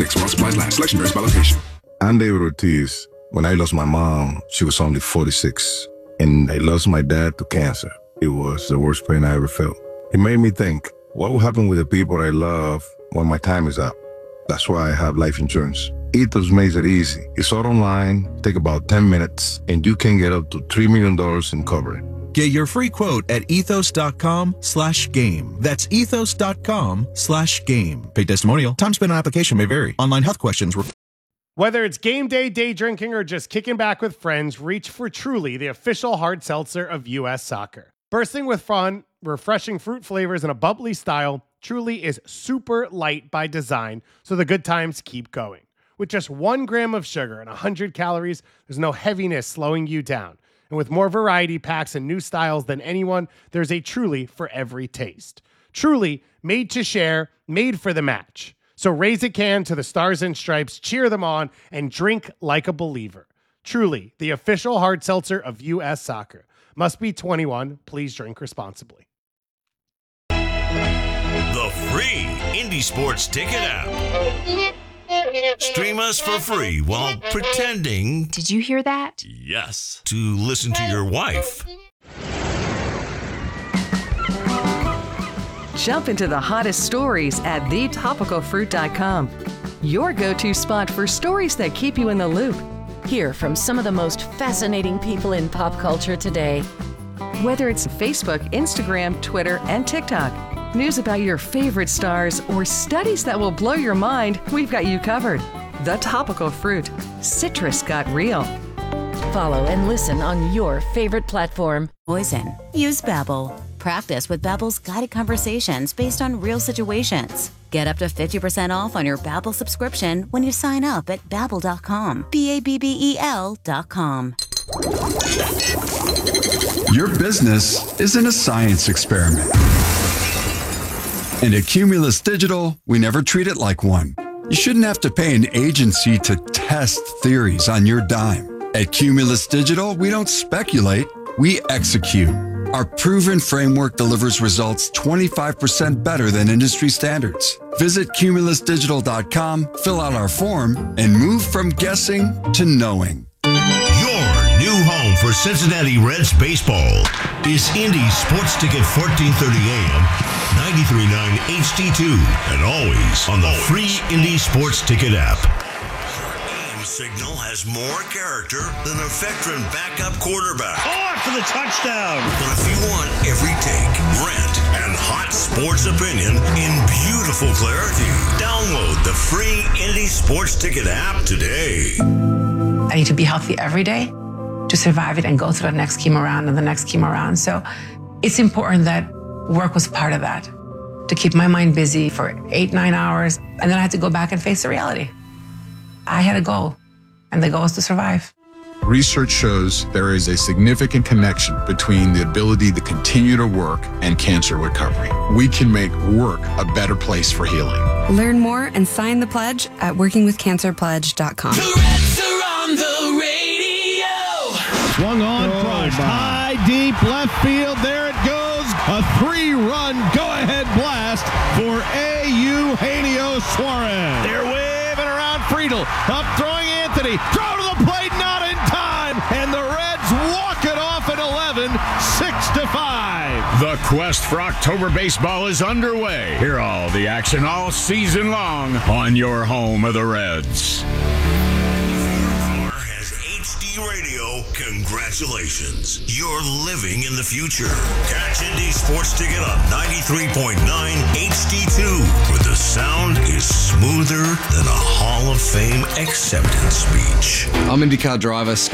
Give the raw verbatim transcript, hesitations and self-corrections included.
While supplies last. Selection varies by location. I'm David Ortiz. When I lost my mom, she was only forty-six. And I lost my dad to cancer. It was the worst pain I ever felt. It made me think, what will happen with the people I love when my time is up? That's why I have life insurance. Ethos makes it easy. It's all online, take about ten minutes, and you can get up to three million dollars in coverage. Get your free quote at ethos.com slash game. That's ethos.com slash game. Paid testimonial. Time spent on application may vary. Online health questions. Re- Whether it's game day, day drinking, or just kicking back with friends, reach for Truly, the official hard seltzer of U S Soccer. Bursting with fun, refreshing fruit flavors, and a bubbly style, Truly is super light by design, so the good times keep going. With just one gram of sugar and one hundred calories, there's no heaviness slowing you down. And with more variety packs and new styles than anyone, there's a Truly for every taste. Truly, made to share, made for the match. So raise a can to the Stars and Stripes, cheer them on, and drink like a believer. Truly, the official hard seltzer of U S Soccer. Must be twenty-one. Please drink responsibly. The free Indie Sports Ticket app. Stream us for free while pretending... Did you hear that? Yes. To listen to your wife. Jump into the hottest stories at the topical fruit dot com. Your go-to spot for stories that keep you in the loop. Hear from some of the most fascinating people in pop culture today. Whether it's Facebook, Instagram, Twitter, and TikTok, news about your favorite stars, or studies that will blow your mind, we've got you covered. The Topical Fruit. Citrus got real. Follow and listen on your favorite platform. Poison. Use Babbel. Practice with Babbel's guided conversations based on real situations. Get up to fifty percent off on your Babbel subscription when you sign up at babbel dot com. B A B B E L dot com. Your business isn't a science experiment. And at Cumulus Digital, we never treat it like one. You shouldn't have to pay an agency to test theories on your dime. At Cumulus Digital, we don't speculate, we execute. Our proven framework delivers results twenty-five percent better than industry standards. Visit cumulus digital dot com, fill out our form, and move from guessing to knowing. Your new home for Cincinnati Reds baseball is Indy Sports Ticket fourteen thirty A M, ninety-three point nine H D two, and always on the free Indy Sports Ticket app. Signal has more character than a veteran backup quarterback. Oh, after the touchdown! But if you want every take, rant, and hot sports opinion in beautiful clarity, download the free Indy Sports Ticket app today. I need to be healthy every day to survive it and go through the next chemo round and the next chemo round. So it's important that work was part of that, to keep my mind busy for eight, nine hours. And then I had to go back and face the reality. I had a goal. And the goal is to survive. Research shows there is a significant connection between the ability to continue to work and cancer recovery. We can make work a better place for healing. Learn more and sign the pledge at working with cancer pledge dot com. The Reds are on the radio. Swung on, oh, crushed, high, deep, left field. There it goes. A three-run go-ahead blast for A. Eugenio Suarez. They're waving around Friedel. Up throwing Anthony. Throw to the plate, not in time. And the Reds walk it off at eleven, six to five. The quest for October baseball is underway. Hear all the action all season long on your home of the Reds. Radio, congratulations. You're living in the future. Catch Indy Sports Ticket on ninety-three point nine H D two, where the sound is smoother than a Hall of Fame acceptance speech. I'm IndyCar driver Scott